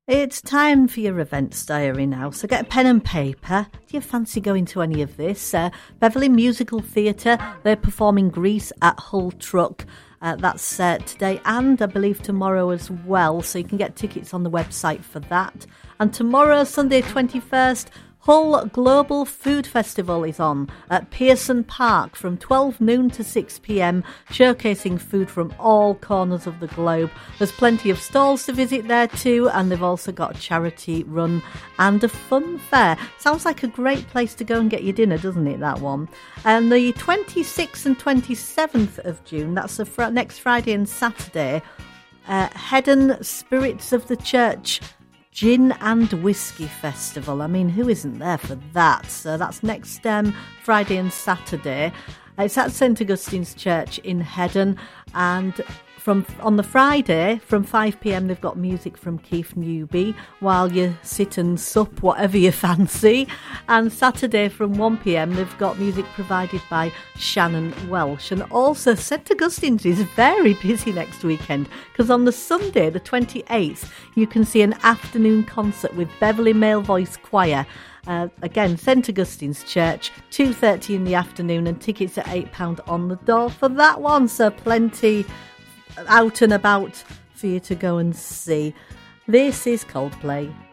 It's time for your events diary now, so get a pen and paper. Do you fancy going to any of this? Beverley Musical Theatre, they're performing Grease at Hull Truck. That's today and I believe tomorrow as well, so you can get tickets on the website for that. And tomorrow, Sunday 21st, Hull Global Food Festival is on at Pearson Park from 12 noon to 6 p.m, showcasing food from all corners of the globe. There's plenty of stalls to visit there too, and they've also got a charity run and a fun fair. Sounds like a great place to go and get your dinner, doesn't it, that one? And the 26th and 27th of June, that's the next Friday and Saturday, Heddon Spirits of the Church Gin and Whiskey Festival. I mean, who isn't there for that? So that's next Friday and Saturday. It's at St Augustine's Church in Heddon, and on the Friday from 5 p.m. they've got music from Keith Newby while you sit and sup whatever you fancy. And Saturday from 1 p.m. they've got music provided by Shannon Welsh. And also St Augustine's is very busy next weekend, because on the Sunday the 28th you can see an afternoon concert with Beverley Male Voice Choir. Again, St Augustine's Church, 2:30 in the afternoon, and tickets at £8 on the door for that one. So plenty out and about for you to go and see. This is Coldplay.